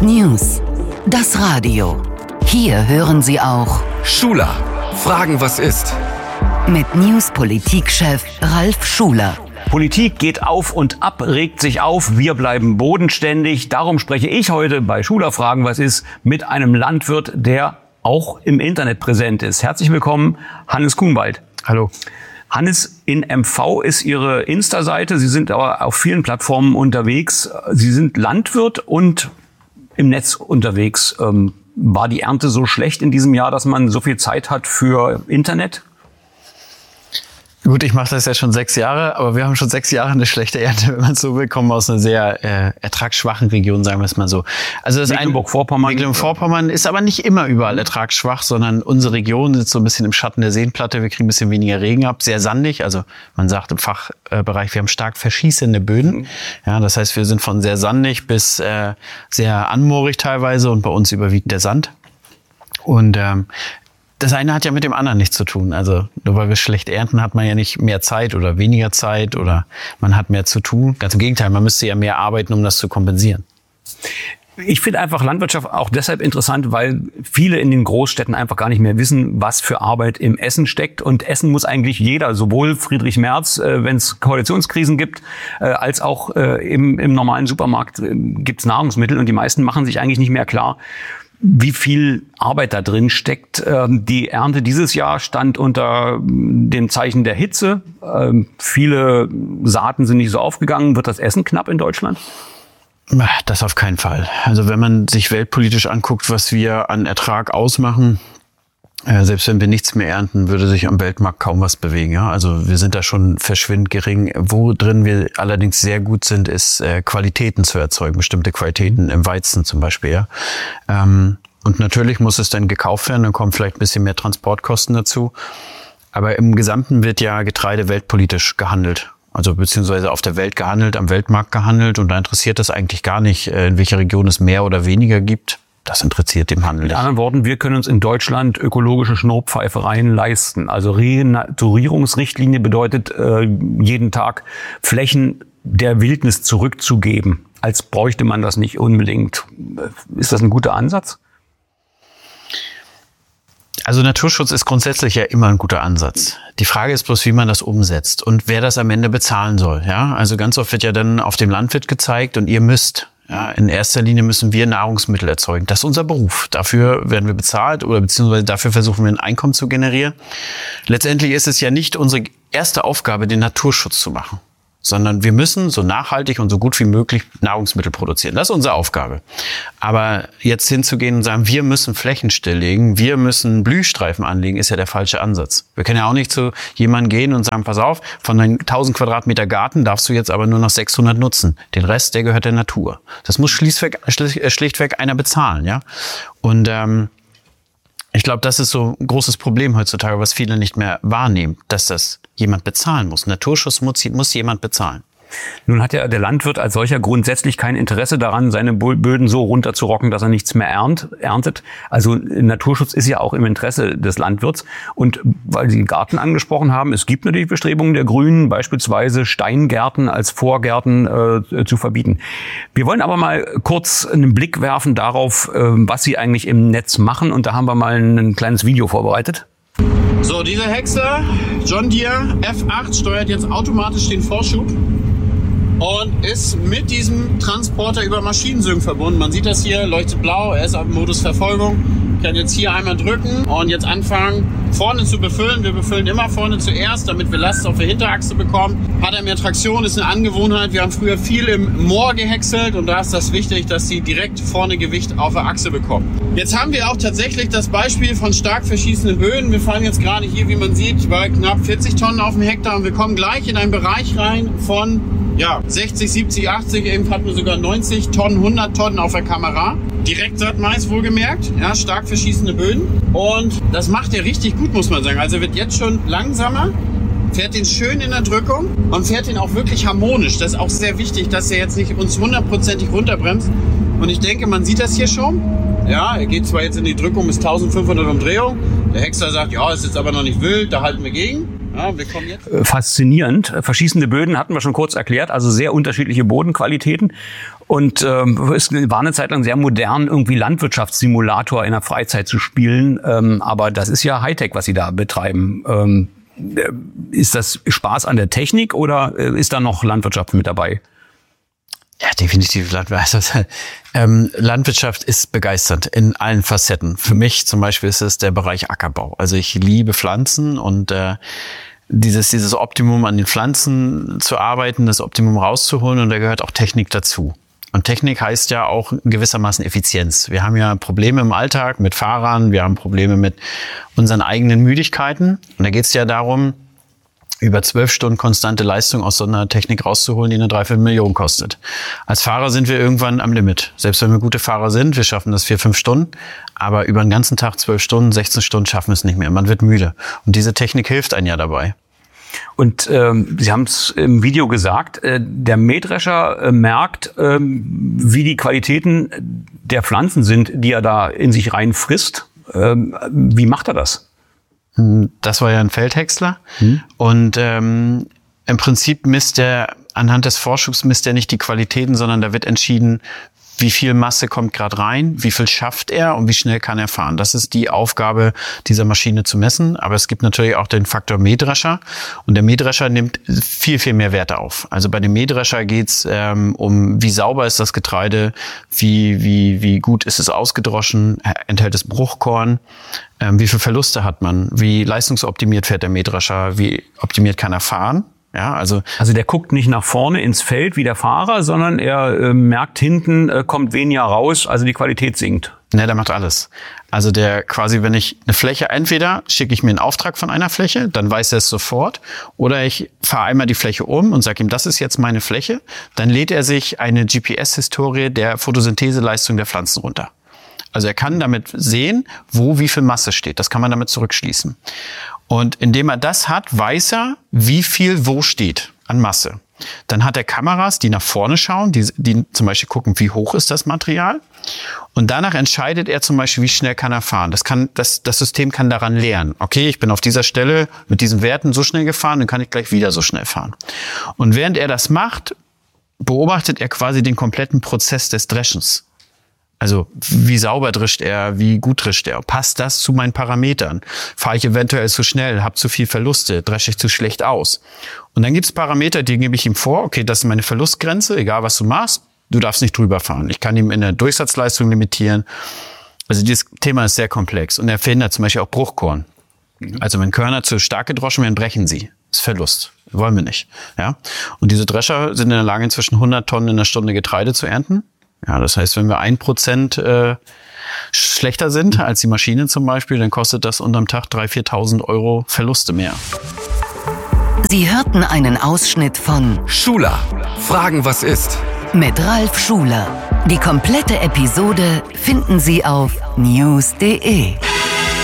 News, das Radio. Hier hören Sie auch Schuler, fragen, was ist. Mit News-Politikchef Ralf Schuler. Politik geht auf und ab, regt sich auf, wir bleiben bodenständig. Darum spreche ich heute bei Schuler fragen, was ist, mit einem Landwirt, der auch im Internet präsent ist. Herzlich willkommen, Hannes Kuhnwald. Hallo. Hannes, in MV ist Ihre Insta-Seite. Sie sind aber auf vielen Plattformen unterwegs. Sie sind Landwirt und im Netz unterwegs. War die Ernte so schlecht in diesem Jahr, dass man so viel Zeit hat für Internet? Gut, ich mache das ja schon 6 Jahre, aber wir haben schon 6 Jahre eine schlechte Ernte, wenn man so will, kommen aus einer sehr ertragsschwachen Region, sagen wir es mal so. Also das Mecklenburg-Vorpommern ist aber nicht immer überall ertragsschwach, sondern unsere Region sitzt so ein bisschen im Schatten der Seenplatte. Wir kriegen ein bisschen weniger Regen ab, sehr sandig. Also man sagt im Fachbereich, wir haben stark verschießende Böden. Ja, das heißt, wir sind von sehr sandig bis sehr anmoorig teilweise und bei uns überwiegt der Sand. Und das eine hat ja mit dem anderen nichts zu tun. Also nur weil wir schlecht ernten, hat man ja nicht mehr Zeit oder weniger Zeit oder man hat mehr zu tun. Ganz im Gegenteil, man müsste ja mehr arbeiten, um das zu kompensieren. Ich finde einfach Landwirtschaft auch deshalb interessant, weil viele in den Großstädten einfach gar nicht mehr wissen, was für Arbeit im Essen steckt. Und Essen muss eigentlich jeder, sowohl Friedrich Merz, wenn es Koalitionskrisen gibt, als auch im normalen Supermarkt gibt es Nahrungsmittel. Und die meisten machen sich eigentlich nicht mehr klar, wie viel Arbeit da drin steckt. Die Ernte dieses Jahr stand unter dem Zeichen der Hitze. Viele Saaten sind nicht so aufgegangen. Wird das Essen knapp in Deutschland? Das auf keinen Fall. Also wenn man sich weltpolitisch anguckt, was wir an Ertrag ausmachen, selbst wenn wir nichts mehr ernten, würde sich am Weltmarkt kaum was bewegen. Ja? Also wir sind da schon verschwindend gering. Wo drin wir allerdings sehr gut sind, ist Qualitäten zu erzeugen, bestimmte Qualitäten im Weizen zum Beispiel. Ja? Und natürlich muss es dann gekauft werden, dann kommen vielleicht ein bisschen mehr Transportkosten dazu. Aber im Gesamten wird ja Getreide weltpolitisch gehandelt. Also beziehungsweise auf der Welt gehandelt, am Weltmarkt gehandelt. Und da interessiert es eigentlich gar nicht, in welcher Region es mehr oder weniger gibt. Das interessiert den Handel nicht. Mit anderen Worten, wir können uns in Deutschland ökologische Schnurrpfeifereien leisten. Also Renaturierungsrichtlinie bedeutet, jeden Tag Flächen der Wildnis zurückzugeben. Als bräuchte man das nicht unbedingt. Ist das ein guter Ansatz? Also Naturschutz ist grundsätzlich ja immer ein guter Ansatz. Die Frage ist bloß, wie man das umsetzt und wer das am Ende bezahlen soll. Ja, also ganz oft wird ja dann auf dem Landwirt gezeigt und ihr müsst. Ja, in erster Linie müssen wir Nahrungsmittel erzeugen. Das ist unser Beruf. Dafür werden wir bezahlt oder beziehungsweise dafür versuchen wir ein Einkommen zu generieren. Letztendlich ist es ja nicht unsere erste Aufgabe, den Naturschutz zu machen, sondern wir müssen so nachhaltig und so gut wie möglich Nahrungsmittel produzieren. Das ist unsere Aufgabe. Aber jetzt hinzugehen und sagen, wir müssen Flächen stilllegen, wir müssen Blühstreifen anlegen, ist ja der falsche Ansatz. Wir können ja auch nicht zu jemandem gehen und sagen, pass auf, von deinen 1000 Quadratmeter Garten darfst du jetzt aber nur noch 600 nutzen. Den Rest, der gehört der Natur. Das muss schlichtweg einer bezahlen, ja. Und ich glaube, das ist so ein großes Problem heutzutage, was viele nicht mehr wahrnehmen, dass das jemand bezahlen muss. Naturschutz muss jemand bezahlen. Nun hat ja der Landwirt als solcher grundsätzlich kein Interesse daran, seine Böden so runterzurocken, dass er nichts mehr erntet. Also Naturschutz ist ja auch im Interesse des Landwirts. Und weil Sie Garten angesprochen haben, es gibt natürlich Bestrebungen der Grünen, beispielsweise Steingärten als Vorgärten zu verbieten. Wir wollen aber mal kurz einen Blick werfen darauf, was Sie eigentlich im Netz machen. Und da haben wir mal ein kleines Video vorbereitet. So, dieser Häcksler John Deere F8 steuert jetzt automatisch den Vorschub und ist mit diesem Transporter über Maschinensync verbunden. Man sieht das hier, leuchtet blau, er ist auf dem Modus Verfolgung. Ich kann jetzt hier einmal drücken und jetzt anfangen, vorne zu befüllen. Wir befüllen immer vorne zuerst, damit wir Last auf der Hinterachse bekommen. Hat er mehr Traktion, ist eine Angewohnheit. Wir haben früher viel im Moor gehäckselt und da ist das wichtig, dass sie direkt vorne Gewicht auf der Achse bekommen. Jetzt haben wir auch tatsächlich das Beispiel von stark verschießenden Böden. Wir fahren jetzt gerade hier, wie man sieht, bei knapp 40 Tonnen auf dem Hektar und wir kommen gleich in einen Bereich rein von 60, 70, 80, eben hatten wir sogar 90 Tonnen, 100 Tonnen auf der Kamera. Direktsaatmais wohlgemerkt, ja, stark verschießende Böden. Und das macht er richtig gut, muss man sagen. Also er wird jetzt schon langsamer, fährt den schön in der Drückung und fährt den auch wirklich harmonisch. Das ist auch sehr wichtig, dass er jetzt nicht uns 100%ig runterbremst. Und ich denke, man sieht das hier schon. Ja, er geht zwar jetzt in die Drückung bis 1500 Umdrehungen. Der Häcksler sagt, ja, ist jetzt aber noch nicht wild, da halten wir gegen. Ja, wir kommen jetzt. Faszinierend. Verschießende Böden hatten wir schon kurz erklärt, also sehr unterschiedliche Bodenqualitäten. Und es war eine Zeit lang sehr modern, irgendwie Landwirtschaftssimulator in der Freizeit zu spielen. Aber das ist ja Hightech, was Sie da betreiben. Ist das Spaß an der Technik oder ist da noch Landwirtschaft mit dabei? Ja, definitiv Landwirtschaft. Landwirtschaft ist begeisternd in allen Facetten. Für mich zum Beispiel ist es der Bereich Ackerbau. Also ich liebe Pflanzen und dieses Optimum an den Pflanzen zu arbeiten, das Optimum rauszuholen, und da gehört auch Technik dazu. Und Technik heißt ja auch gewissermaßen Effizienz. Wir haben ja Probleme im Alltag mit Fahrern, wir haben Probleme mit unseren eigenen Müdigkeiten. Und da geht es ja darum, über 12 Stunden konstante Leistung aus so einer Technik rauszuholen, die eine 3-4 kostet. Als Fahrer sind wir irgendwann am Limit. Selbst wenn wir gute Fahrer sind, wir schaffen das 4-5 Stunden. Aber über den ganzen Tag 12 Stunden, 16 Stunden schaffen wir es nicht mehr. Man wird müde. Und diese Technik hilft einem ja dabei. Und Sie haben es im Video gesagt, der Mähdrescher merkt, wie die Qualitäten der Pflanzen sind, die er da in sich rein frisst. Wie macht er das? Das war ja ein Feldhäcksler. Und im Prinzip misst er, anhand des Vorschubs misst er nicht die Qualitäten, sondern da wird entschieden, wie viel Masse kommt gerade rein, wie viel schafft er und wie schnell kann er fahren. Das ist die Aufgabe dieser Maschine zu messen. Aber es gibt natürlich auch den Faktor Mähdrescher. Und der Mähdrescher nimmt viel, viel mehr Werte auf. Also bei dem Mähdrescher geht's um, wie sauber ist das Getreide, wie gut ist es ausgedroschen, enthält es Bruchkorn, wie viel Verluste hat man, wie leistungsoptimiert fährt der Mähdrescher, wie optimiert kann er fahren. Ja, also der guckt nicht nach vorne ins Feld wie der Fahrer, sondern er merkt, hinten kommt weniger raus, also die Qualität sinkt. Ne, der macht alles. Also der quasi, wenn ich eine Fläche, entweder schicke ich mir einen Auftrag von einer Fläche, dann weiß er es sofort, oder ich fahre einmal die Fläche um und sage ihm, das ist jetzt meine Fläche, dann lädt er sich eine GPS-Historie der Photosyntheseleistung der Pflanzen runter. Also er kann damit sehen, wo wie viel Masse steht. Das kann man damit zurückschließen. Und indem er das hat, weiß er, wie viel wo steht an Masse. Dann hat er Kameras, die nach vorne schauen, die zum Beispiel gucken, wie hoch ist das Material. Und danach entscheidet er zum Beispiel, wie schnell kann er fahren. Das System kann daran lernen. Okay, ich bin auf dieser Stelle mit diesen Werten so schnell gefahren, dann kann ich gleich wieder so schnell fahren. Und während er das macht, beobachtet er quasi den kompletten Prozess des Dreschens. Also wie sauber drischt er, wie gut drischt er, passt das zu meinen Parametern? Fahre ich eventuell zu schnell, habe zu viel Verluste, dresche ich zu schlecht aus? Und dann gibt es Parameter, die gebe ich ihm vor, okay, das ist meine Verlustgrenze, egal was du machst, du darfst nicht drüber fahren. Ich kann ihm in der Durchsatzleistung limitieren. Also dieses Thema ist sehr komplex und er verhindert zum Beispiel auch Bruchkorn. Also wenn Körner zu stark gedroschen werden, brechen sie. Das ist Verlust. Wollen wir nicht. Ja? Und diese Drescher sind in der Lage, inzwischen 100 Tonnen in der Stunde Getreide zu ernten. Ja, das heißt, wenn wir 1% schlechter sind als die Maschine zum Beispiel, dann kostet das unterm Tag 3.000, 4.000 Euro Verluste mehr. Sie hörten einen Ausschnitt von Schuler. Fragen, was ist? mit Ralf Schuler. Die komplette Episode finden Sie auf news.de.